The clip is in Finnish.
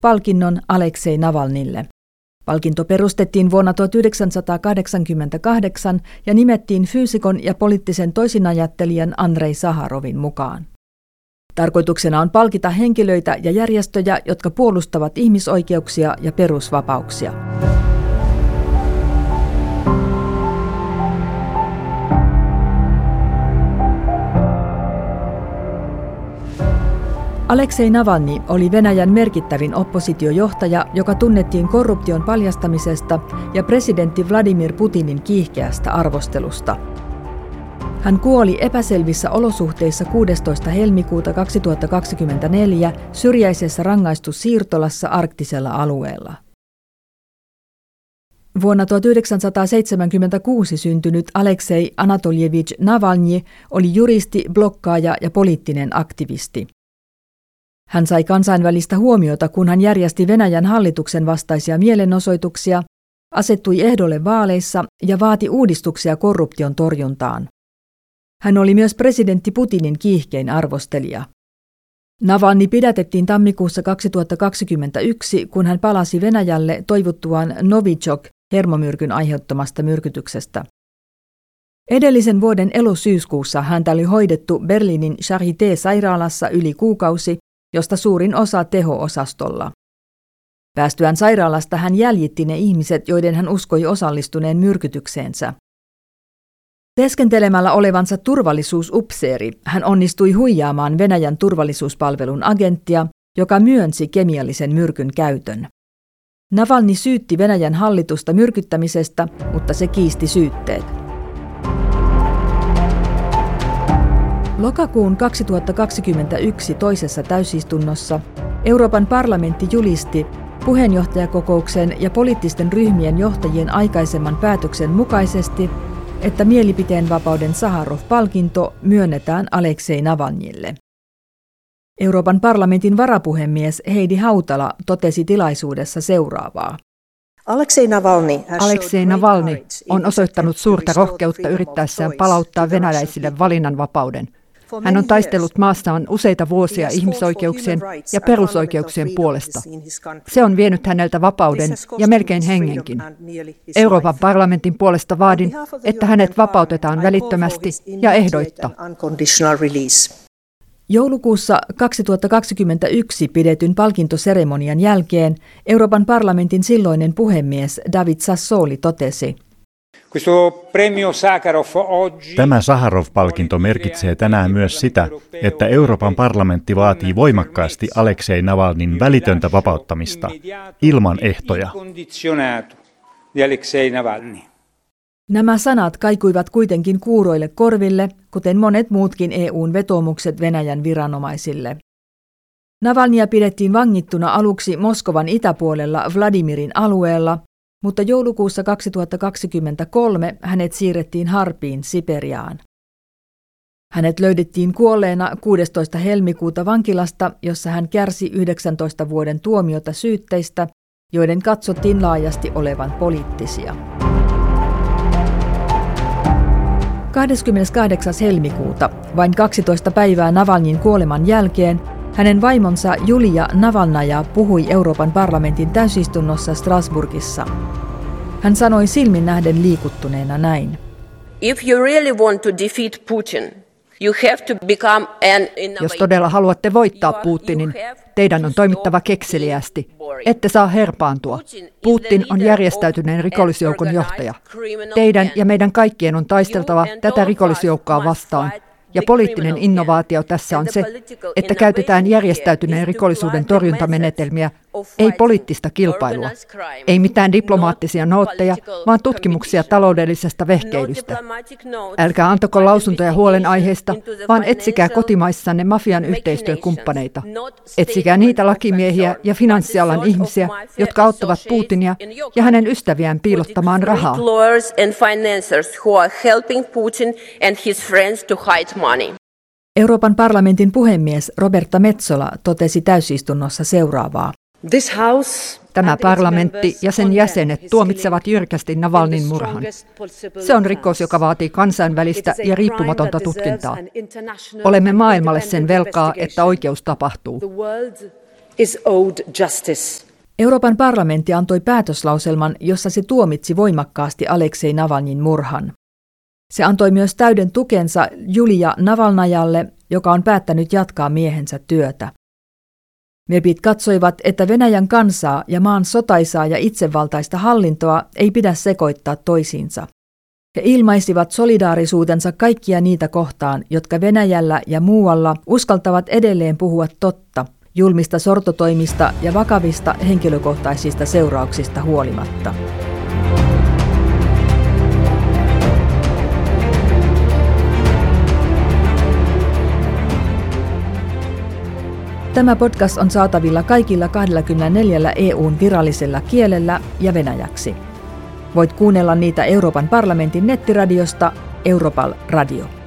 palkinnon Aleksei Navalnylle. Palkinto perustettiin vuonna 1988 ja nimettiin fyysikon ja poliittisen toisinajattelijan Andrei Saharovin mukaan. Tarkoituksena on palkita henkilöitä ja järjestöjä, jotka puolustavat ihmisoikeuksia ja perusvapauksia. Aleksei Navalny oli Venäjän merkittävin oppositiojohtaja, joka tunnettiin korruption paljastamisesta ja presidentti Vladimir Putinin kiihkeästä arvostelusta. Hän kuoli epäselvissä olosuhteissa 16. helmikuuta 2024 syrjäisessä rangaistussiirtolassa arktisella alueella. Vuonna 1976 syntynyt Aleksei Anatoljevich Navalny oli juristi, blokkaaja ja poliittinen aktivisti. Hän sai kansainvälistä huomiota, kun hän järjesti Venäjän hallituksen vastaisia mielenosoituksia, asettui ehdolle vaaleissa ja vaati uudistuksia korruption torjuntaan. Hän oli myös presidentti Putinin kiihkein arvostelija. Navalny pidätettiin tammikuussa 2021, kun hän palasi Venäjälle toivuttuaan Novichok-hermomyrkyn aiheuttamasta myrkytyksestä. Edellisen vuoden elosyyskuussa häntä oli hoidettu Berliinin Charité-sairaalassa yli kuukausi, josta suurin osa teho-osastolla. Päästyään sairaalasta hän jäljitti ne ihmiset, joiden hän uskoi osallistuneen myrkytykseensä. Teeskentelemällä olevansa turvallisuusupseeri, hän onnistui huijaamaan Venäjän turvallisuuspalvelun agenttia, joka myönsi kemiallisen myrkyn käytön. Navalny syytti Venäjän hallitusta myrkyttämisestä, mutta se kiisti syytteet. Lokakuun 2021 toisessa täysistunnossa Euroopan parlamentti julisti puheenjohtajakokouksen ja poliittisten ryhmien johtajien aikaisemman päätöksen mukaisesti, että mielipiteenvapauden Saharov-palkinto myönnetään Aleksei Navalnylle. Euroopan parlamentin varapuhemies Heidi Hautala totesi tilaisuudessa seuraavaa. Aleksei Navalny on osoittanut suurta rohkeutta yrittäessään palauttaa venäläisille valinnanvapauden. Hän on taistellut maassaan useita vuosia ihmisoikeuksien ja perusoikeuksien puolesta. Se on vienyt häneltä vapauden ja melkein hengenkin. Euroopan parlamentin puolesta vaadin, että hänet vapautetaan välittömästi ja ehdoitta. Joulukuussa 2021 pidetyn palkintoseremonian jälkeen Euroopan parlamentin silloinen puhemies David Sassoli totesi: Tämä Saharov-palkinto merkitsee tänään myös sitä, että Euroopan parlamentti vaatii voimakkaasti Aleksei Navalnyn välitöntä vapauttamista, ilman ehtoja. Nämä sanat kaikuivat kuitenkin kuuroille korville, kuten monet muutkin EU:n vetoomukset Venäjän viranomaisille. Navalnya pidettiin vangittuna aluksi Moskovan itäpuolella Vladimirin alueella, mutta joulukuussa 2023 hänet siirrettiin Harpiin Siperiaan. Hänet löydettiin kuolleena 16. helmikuuta vankilasta, jossa hän kärsi 19 vuoden tuomiota syytteistä, joiden katsottiin laajasti olevan poliittisia. 28. helmikuuta, vain 12 päivää Navalnyin kuoleman jälkeen, hänen vaimonsa Julia Navalnaja puhui Euroopan parlamentin täysistunnossa Strasbourgissa. Hän sanoi silmin nähden liikuttuneena näin. Jos todella haluatte voittaa Putinin, teidän on toimittava kekseliästi. Ette saa herpaantua. Putin on järjestäytyneen rikollisjoukon johtaja. Teidän ja meidän kaikkien on taisteltava tätä rikollisjoukkoa vastaan. Ja poliittinen innovaatio tässä on se, että käytetään järjestäytyneen rikollisuuden torjuntamenetelmiä, ei poliittista kilpailua. Ei mitään diplomaattisia nootteja, vaan tutkimuksia taloudellisesta vehkeilystä. Älkää antako lausuntoja huolenaiheesta, vaan etsikää kotimaissanne mafian yhteistyökumppaneita. Etsikää niitä lakimiehiä ja finanssialan ihmisiä, jotka auttavat Putinia ja hänen ystäviään piilottamaan rahaa. Euroopan parlamentin puhemies Roberta Metsola totesi täysistunnossa seuraavaa. Tämä parlamentti ja sen jäsenet tuomitsevat jyrkästi Navalnyin murhan. Se on rikos, joka vaatii kansainvälistä ja riippumatonta tutkintaa. Olemme maailmalle sen velkaa, että oikeus tapahtuu. is owed justice. Euroopan parlamentti antoi päätöslauselman, jossa se tuomitsi voimakkaasti Aleksei Navalnyin murhan. Se antoi myös täyden tukensa Julia Navalnajalle, joka on päättänyt jatkaa miehensä työtä. Mepit katsoivat, että Venäjän kansaa ja maan sotaisaa ja itsevaltaista hallintoa ei pidä sekoittaa toisiinsa. He ilmaisivat solidaarisuutensa kaikkia niitä kohtaan, jotka Venäjällä ja muualla uskaltavat edelleen puhua totta, julmista sortotoimista ja vakavista henkilökohtaisista seurauksista huolimatta. Tämä podcast on saatavilla kaikilla 24 EU:n virallisella kielellä ja venäjäksi. Voit kuunnella niitä Euroopan parlamentin nettiradiosta Europal Radio.